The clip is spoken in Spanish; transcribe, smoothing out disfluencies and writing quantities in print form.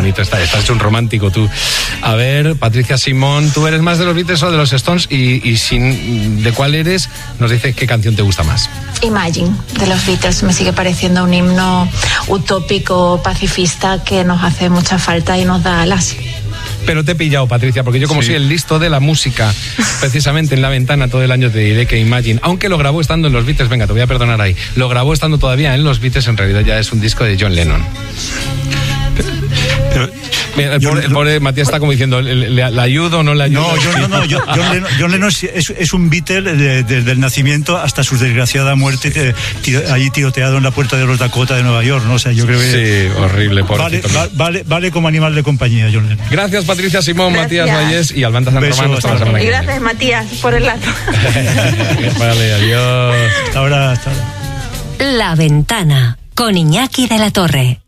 bonito. Estás un romántico tú. A ver, Patricia Simón, ¿tú eres más de los Beatles o de los Stones? Y de cuál eres, nos dices qué canción te gusta más. Imagine, de los Beatles. Me sigue pareciendo un himno utópico, pacifista, que nos hace mucha falta y nos da alas. Pero te he pillado, Patricia, porque yo como soy el listo de la música, precisamente en La Ventana todo el año te diré que Imagine, aunque lo grabó estando en los Beatles, venga, te voy a perdonar ahí, lo grabó estando todavía en los Beatles, en realidad ya es un disco de John Lennon. El pobre Matías está como diciendo, ¿le ayudo o no le ayudo? No, John Lennon es un Beatle desde el nacimiento hasta su desgraciada muerte, allí tiroteado en la puerta de los Dakota de Nueva York, ¿no? O sea, yo creo que... Sí, horrible, pobrecito. Vale como animal de compañía, John Lennon. Gracias, Patricia Simón, gracias. Matías Valles y Albanta San Román. Hasta la semana que viene. Gracias, Matías, por el dato. Vale, adiós. Hasta ahora. La Ventana, con Iñaki de la Torre.